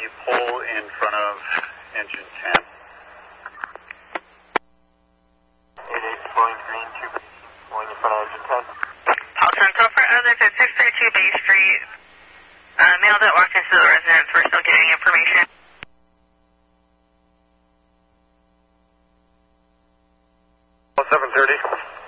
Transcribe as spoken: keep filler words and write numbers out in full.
pole in front of engine ten. eight eight pulling green, two pulling in front of engine ten. Alton, so for others at six thirty-two Bay Street, uh, male that walked into the residence, we're still getting information. seven thirty.